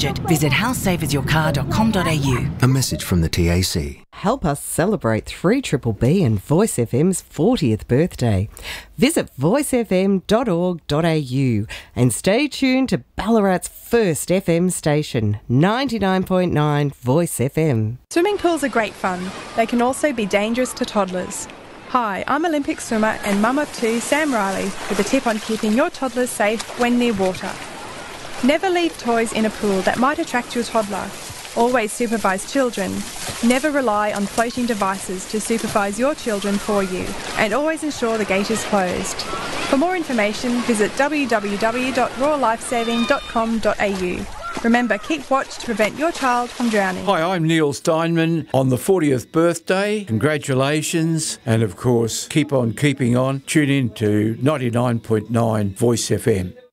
budget, visit housesaversyourcar.com.au. A message from the TAC. Help us celebrate 3BBB and Voice FM's 40th birthday. Visit voicefm.org.au and stay tuned to Ballarat's first FM station, 99.9 Voice FM. Swimming pools are great fun. They can also be dangerous to toddlers. Hi, I'm Olympic swimmer and mum of two, Sam Riley, with a tip on keeping your toddlers safe when near water. Never leave toys in a pool that might attract your toddler. Always supervise children. Never rely on floating devices to supervise your children for you. And always ensure the gate is closed. For more information, visit www.rawlifesaving.com.au. Remember, keep watch to prevent your child from drowning. Hi, I'm Neil Steinman on the 40th birthday. Congratulations. And of course, keep on keeping on. Tune in to 99.9 Voice FM.